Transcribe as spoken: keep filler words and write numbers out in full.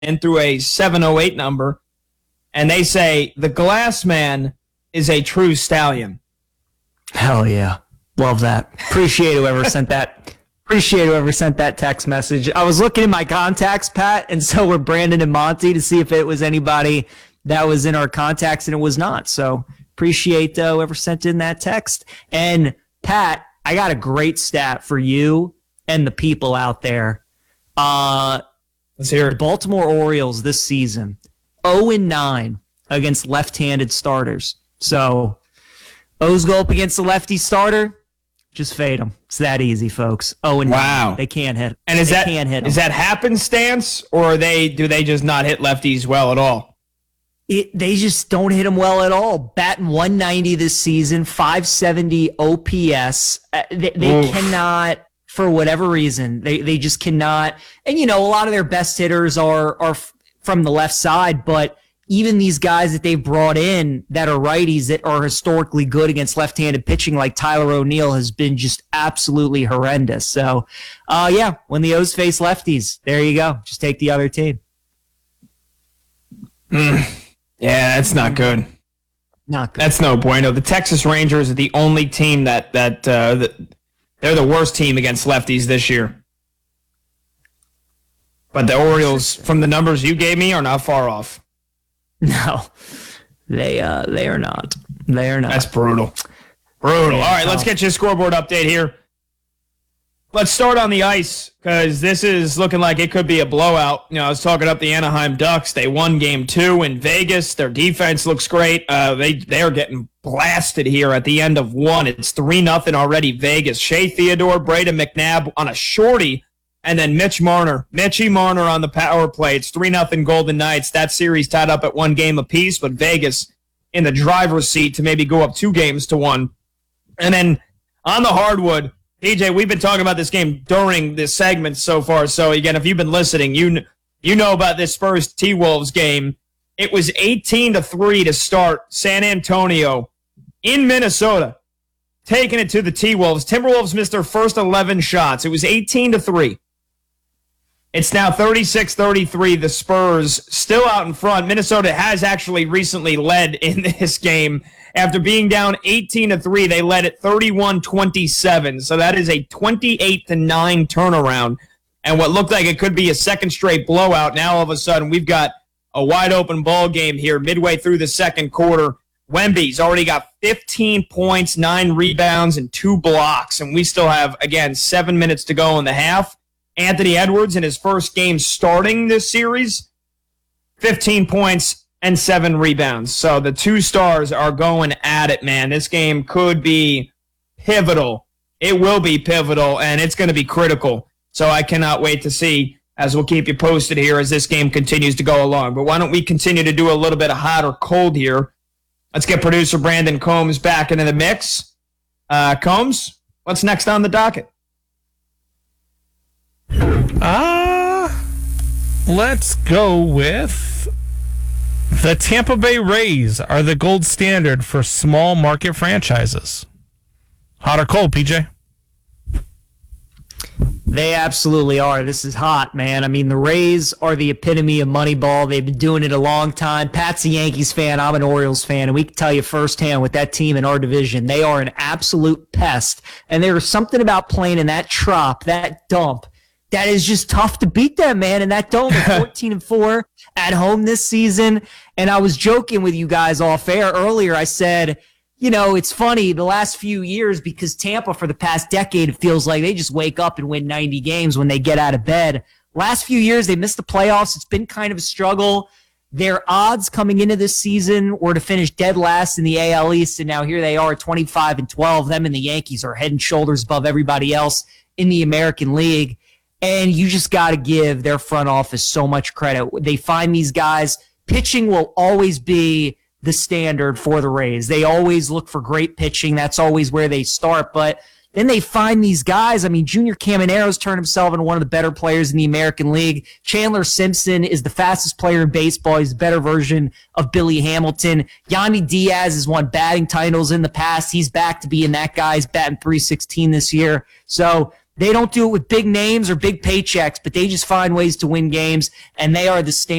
in through a seven oh eight number, and they say the Glass Man is a true stallion. Hell yeah. Love that. Appreciate whoever sent that. Appreciate whoever sent that text message. I was looking in my contacts, Pat, and so were Brandon and Monty to see if it was anybody that was in our contacts, and it was not. So appreciate uh, whoever sent in that text. And Pat, I got a great stat for you and the people out there. Uh, Let's hear it. The Baltimore Orioles this season, oh and nine against left-handed starters. So O's go up against the lefty starter, just fade them. It's that easy, folks. Oh and wow, nine. They can't hit. And is they that can't hit is that happenstance, or are they do they just not hit lefties well at all? It, they just don't hit them well at all. Batting one ninety this season, five seventy O P S. Uh, they they cannot, for whatever reason, they they just cannot. And you know, a lot of their best hitters are are f- from the left side, but even these guys that they've brought in that are righties that are historically good against left-handed pitching, like Tyler O'Neill, has been just absolutely horrendous. So, uh, yeah, when the O's face lefties, there you go. Just take the other team. Mm. Yeah, that's not good. Not good. That's no bueno. The Texas Rangers are the only team that that, uh, that they're the worst team against lefties this year. But the Orioles, from the numbers you gave me, are not far off. No, they uh, they are not. They are not. That's brutal. Brutal. Yeah, All right, let's get you a scoreboard update here. Let's start on the ice, because this is looking like it could be a blowout. You know, I was talking up the Anaheim Ducks. They won game two in Vegas. Their defense looks great. Uh, they they are getting blasted here at the end of one. It's three nothing already, Vegas. Shea Theodore, Braden McNabb on a shorty. And then Mitch Marner, Mitchie Marner on the power play. It's three nothing Golden Knights. That series tied up at one game apiece, but Vegas in the driver's seat to maybe go up two games to one. And then on the hardwood, P J, we've been talking about this game during this segment so far. So, again, if you've been listening, you you know about this Spurs T-Wolves game. It was eighteen to three to start. San Antonio in Minnesota, taking it to the T-Wolves. Timberwolves missed their first eleven shots. It was eighteen to three. It's now thirty-six thirty-three. The Spurs still out in front. Minnesota has actually recently led in this game. After being down eighteen to three, they led at thirty-one twenty-seven. So that is a twenty-eight to nine turnaround. And what looked like it could be a second straight blowout, now all of a sudden we've got a wide open ball game here midway through the second quarter. Wemby's already got fifteen points, nine rebounds, and two blocks. And we still have, again, seven minutes to go in the half. Anthony Edwards in his first game starting this series, fifteen points and seven rebounds. So the two stars are going at it, man. This game could be pivotal. It will be pivotal, and it's going to be critical. So I cannot wait to see, as we'll keep you posted here as this game continues to go along. But why don't we continue to do a little bit of hot or cold here? Let's get producer Brandon Combs back into the mix. Uh, Combs, what's next on the docket? Uh, let's go with the Tampa Bay Rays are the gold standard for small market franchises. Hot or cold, P J? They absolutely are. This is hot, man. I mean, the Rays are the epitome of Moneyball. They've been doing it a long time. Pat's a Yankees fan. I'm an Orioles fan. And we can tell you firsthand with that team in our division, they are an absolute pest. And there is something about playing in that trop, that dump, that is just tough to beat them, man. And that dome is fourteen and four at home this season. And I was joking with you guys off air earlier. I said, you know, it's funny the last few years because Tampa for the past decade, it feels like they just wake up and win ninety games when they get out of bed. Last few years, they missed the playoffs. It's been kind of a struggle. Their odds coming into this season were to finish dead last in the A L East. And now here they are, twenty-five and twelve. Them and the Yankees are head and shoulders above everybody else in the American League. And you just got to give their front office so much credit. They find these guys. Pitching will always be the standard for the Rays. They always look for great pitching. That's always where they start. But then they find these guys. I mean, Junior Camanero's turned himself into one of the better players in the American League. Chandler Simpson is the fastest player in baseball. He's a better version of Billy Hamilton. Yandy Diaz has won batting titles in the past. He's back to being that guy. He's batting three sixteen this year. So They don't do it with big names or big paychecks, but they just find ways to win games, and they are the standard.